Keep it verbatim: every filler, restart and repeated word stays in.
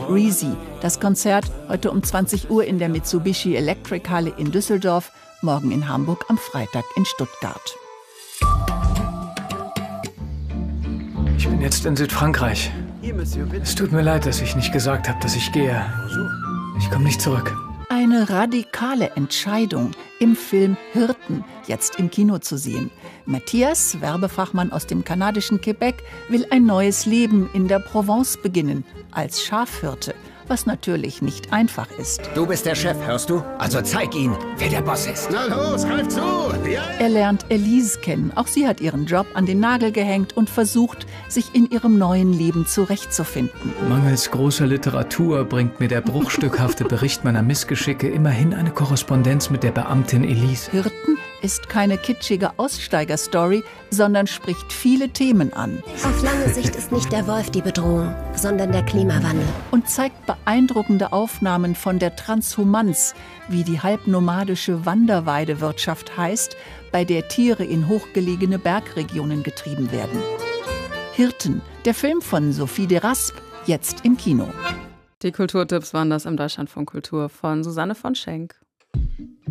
Reezy. Das Konzert heute um zwanzig Uhr in der Mitsubishi Electric Halle in Düsseldorf, morgen in Hamburg, am Freitag in Stuttgart. Ich bin jetzt in Südfrankreich. Es tut mir leid, dass ich nicht gesagt habe, dass ich gehe. Ich komme nicht zurück. Eine radikale Entscheidung im Film Hirten, jetzt im Kino zu sehen. Matthias, Werbefachmann aus dem kanadischen Quebec, will ein neues Leben in der Provence beginnen, als Schafhirte, was natürlich nicht einfach ist. Du bist der Chef, hörst du? Also zeig ihn, wer der Boss ist. Na los, greif zu! Ja. Er lernt Elise kennen. Auch sie hat ihren Job an den Nagel gehängt und versucht, sich in ihrem neuen Leben zurechtzufinden. Mangels großer Literatur bringt mir der bruchstückhafte Bericht meiner Missgeschicke immerhin eine Korrespondenz mit der Beamtin Elise. Hirten ist keine kitschige Aussteigerstory, sondern spricht viele Themen an. Auf lange Sicht ist nicht der Wolf die Bedrohung, sondern der Klimawandel. Und zeigt beeindruckende Aufnahmen von der Transhumanz, wie die halbnomadische Wanderweidewirtschaft heißt, bei der Tiere in hochgelegene Bergregionen getrieben werden. Hirten, der Film von Sophie de Rasp, jetzt im Kino. Die Kulturtipps waren das im Deutschlandfunk Kultur von Susanne von Schenk.